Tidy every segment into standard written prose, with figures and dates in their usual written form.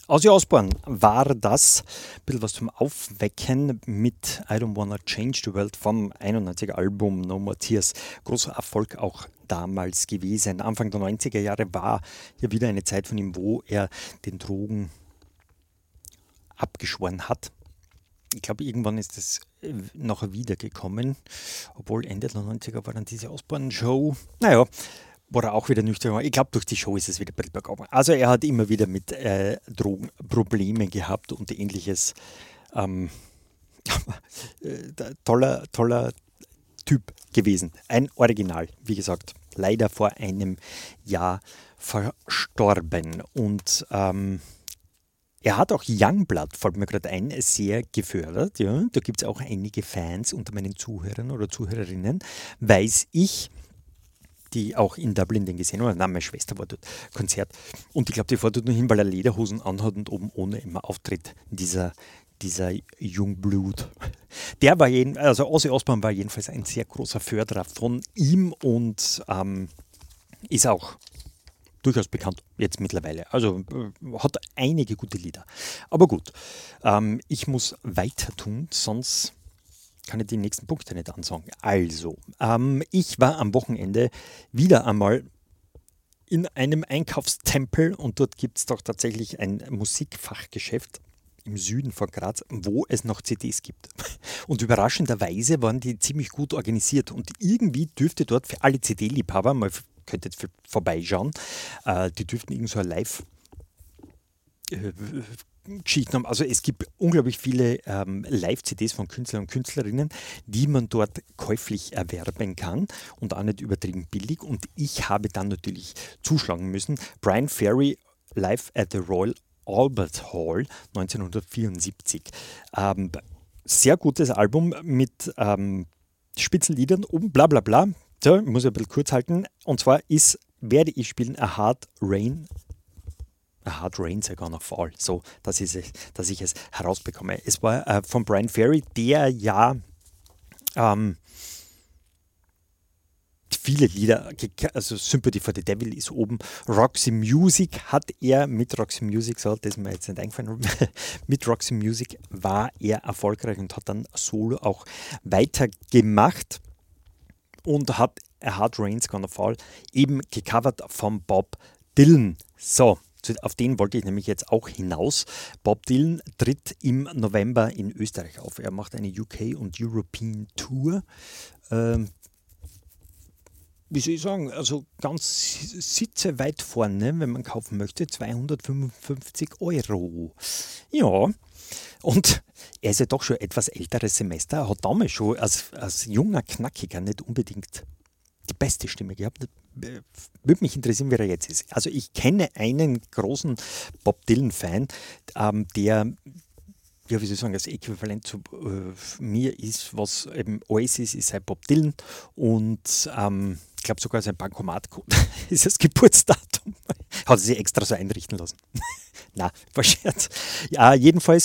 Ozzy Osbourne war das. Ein bisschen was zum Aufwecken mit I Don't Wanna Change the World vom 91er Album No More Tears. Großer Erfolg auch damals gewesen. Anfang der 90er Jahre war ja wieder eine Zeit von ihm, wo er den Drogen abgeschworen hat. Ich glaube, irgendwann ist es noch wiedergekommen, obwohl Ende der 90er war dann diese Osbourne-Show. Naja, wo er auch wieder nüchtern war. Ich glaube, durch die Show ist es wieder bergab. Also er hat immer wieder mit Drogenproblemen gehabt und ähnliches. Ähm, toller Typ gewesen. Ein Original, wie gesagt, leider vor einem Jahr verstorben. Und er hat auch Youngblood, fällt mir gerade ein, sehr gefördert. Ja. Da gibt es auch einige Fans unter meinen Zuhörern oder Zuhörerinnen, weiß ich, die auch in Dublin den gesehen haben. Nein, meine Schwester war dort Konzert. Und ich glaube, die fährt dort nur hin, weil er Lederhosen anhat und oben ohne immer auftritt. Dieser Jungblut. Der war also Ozzy Osbourne war jedenfalls ein sehr großer Förderer von ihm und ist auch durchaus bekannt jetzt mittlerweile. Also hat einige gute Lieder. Aber gut, ich muss weiter tun, sonst kann ich die nächsten Punkte nicht ansagen. Also, ich war am Wochenende wieder einmal in einem Einkaufstempel und dort gibt es doch tatsächlich ein Musikfachgeschäft im Süden von Graz, wo es noch CDs gibt. Und überraschenderweise waren die ziemlich gut organisiert und irgendwie dürfte dort für alle CD-Liebhaber, mal könnt jetzt vorbeischauen, die dürften irgend so ein Live- Geschichten haben. Also es gibt unglaublich viele Live-CDs von Künstlern und Künstlerinnen, die man dort käuflich erwerben kann und auch nicht übertrieben billig. Und ich habe dann natürlich zuschlagen müssen. Brian Ferry live at the Royal Albert Hall 1974. Sehr gutes Album mit Spitzenliedern, oben bla bla bla. So, ich muss ein bisschen kurz halten. Und zwar werde ich spielen A Hard Rain's are gonna fall. So, dass ich es herausbekomme. Es war von Brian Ferry, der ja viele Lieder, also Sympathy for the Devil ist oben. Roxy Music hat er mit Roxy Music, so, das ist mir jetzt nicht eingefallen, mit Roxy Music war er erfolgreich und hat dann solo auch weitergemacht und hat A Hard Rain's Gonna Fall eben gecovert von Bob Dylan. So, auf den wollte ich nämlich jetzt auch hinaus. Bob Dylan tritt im November in Österreich auf. Er macht eine UK und European Tour. Wie soll ich sagen, also ganz Sitze weit vorne, wenn man kaufen möchte, 255 €. Ja, und er ist ja doch schon etwas älteres Semester, er hat damals schon als junger Knackiger nicht unbedingt die beste Stimme gehabt. Würde mich interessieren, wie er jetzt ist. Also ich kenne einen großen Bob Dylan-Fan, der, ja, wie soll ich sagen, das Äquivalent zu mir ist, was eben Oasis ist, halt Bob Dylan und ich glaube sogar sein Bankomatcode ist das Geburtsdatum. Hat er sich extra so einrichten lassen. Na, war Scherz. Ja, jedenfalls.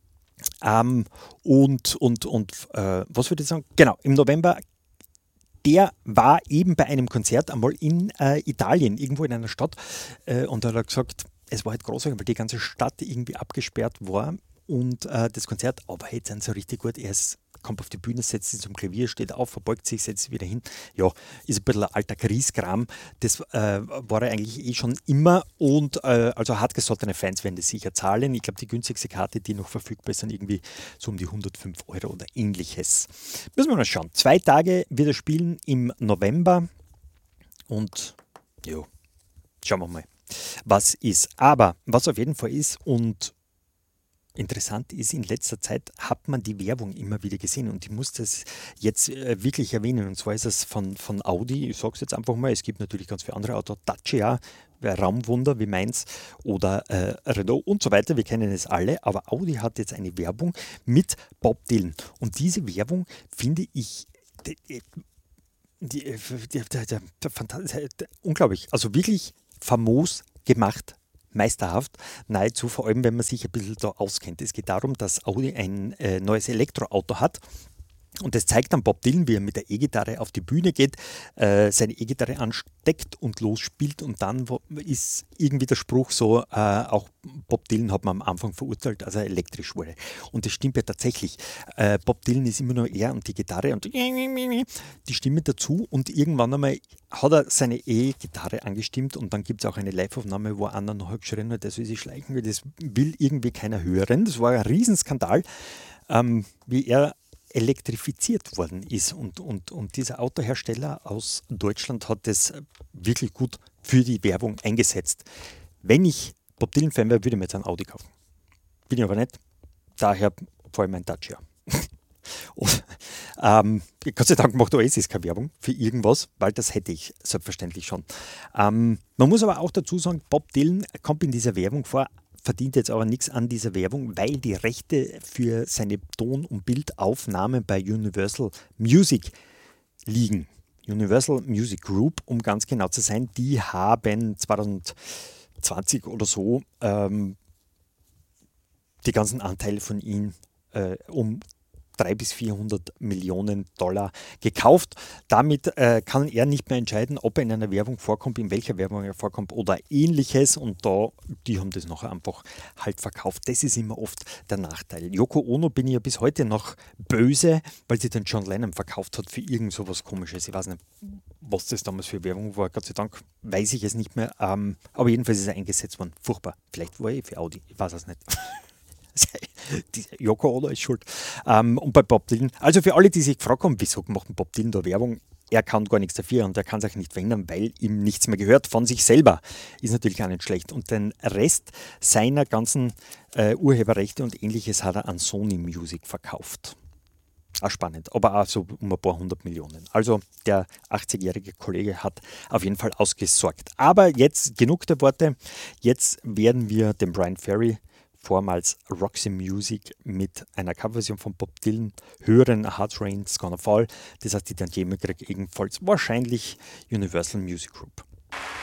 Was würde ich sagen? Genau, im November, der war eben bei einem Konzert einmal in Italien, irgendwo in einer Stadt. Und da hat er gesagt, es war halt großartig, weil die ganze Stadt irgendwie abgesperrt war. Und das Konzert, aber jetzt sind so richtig gut. Kommt auf die Bühne, setzt sich zum Klavier, steht auf, verbeugt sich, setzt sich wieder hin. Ja, ist ein bisschen ein alter Grieskram. Das war er eigentlich eh schon immer. Und also hartgesottene Fans werden das sicher zahlen. Ich glaube, die günstigste Karte, die noch verfügbar ist, sind irgendwie so um die 105 € oder ähnliches. Müssen wir mal schauen. 2 Tage wird er spielen im November. Und ja, schauen wir mal, was ist. Aber was auf jeden Fall ist und interessant ist, in letzter Zeit hat man die Werbung immer wieder gesehen und ich muss das jetzt wirklich erwähnen. Und zwar ist es von Audi, ich sage es jetzt einfach mal, es gibt natürlich ganz viele andere Autos, Dacia, Raumwunder wie meins oder Renault und so weiter, wir kennen es alle, aber Audi hat jetzt eine Werbung mit Bob Dylan. Und diese Werbung finde ich unglaublich, also wirklich famos gemacht, meisterhaft, nahezu, vor allem wenn man sich ein bisschen da auskennt. Es geht darum, dass Audi ein neues Elektroauto hat Und das zeigt dann Bob Dylan, wie er mit der E-Gitarre auf die Bühne geht, seine E-Gitarre ansteckt und losspielt. Und dann ist irgendwie der Spruch so, auch Bob Dylan hat man am Anfang verurteilt, als er elektrisch wurde. Und das stimmt ja tatsächlich. Bob Dylan ist immer nur er und die Gitarre und die Stimme dazu. Und irgendwann einmal hat er seine E-Gitarre angestimmt und dann gibt es auch eine Live-Aufnahme, wo einer noch geschrien hat, das will sich schleichen, das will irgendwie keiner hören. Das war ein Riesenskandal, wie er elektrifiziert worden ist. Und dieser Autohersteller aus Deutschland hat das wirklich gut für die Werbung eingesetzt. Wenn ich Bob Dylan-Fan wäre, würde ich mir jetzt ein Audi kaufen. Bin ich aber nicht. Daher vor allem ein Dacia. Und, Gott sei Dank macht Oasis keine Werbung für irgendwas, weil das hätte ich selbstverständlich schon. Man muss aber auch dazu sagen, Bob Dylan kommt in dieser Werbung vor, verdient jetzt aber nichts an dieser Werbung, weil die Rechte für seine Ton- und Bildaufnahmen bei Universal Music liegen. Universal Music Group, um ganz genau zu sein, die haben 2020 oder so die ganzen Anteile von ihm um 300 bis 400 Millionen Dollar gekauft. Damit kann er nicht mehr entscheiden, ob er in einer Werbung vorkommt, in welcher Werbung er vorkommt oder ähnliches. Und die haben das nachher einfach halt verkauft. Das ist immer oft der Nachteil. Yoko Ono bin ich ja bis heute noch böse, weil sie den John Lennon verkauft hat für irgend so was Komisches. Ich weiß nicht, was das damals für Werbung war. Gott sei Dank weiß ich es nicht mehr. Aber jedenfalls ist er eingesetzt worden. Furchtbar. Vielleicht war er für Audi. Ich weiß es nicht. Yoko Ono ist schuld. Und bei Bob Dylan, also für alle, die sich gefragt haben, wieso macht Bob Dylan da Werbung, er kann gar nichts dafür und er kann sich nicht verändern, weil ihm nichts mehr gehört von sich selber. Ist natürlich auch nicht schlecht. Und den Rest seiner ganzen Urheberrechte und ähnliches hat er an Sony Music verkauft. Auch spannend, aber auch so um ein paar 100 Millionen. Also der 80-jährige Kollege hat auf jeden Fall ausgesorgt. Aber jetzt genug der Worte. Jetzt werden wir den Bryan Ferry, vormals Roxy Music, mit einer Coverversion von Bob Dylan hören. A Hard Rain's Gonna Fall. Das heißt, die Tantiemen kriegt ebenfalls wahrscheinlich Universal Music Group.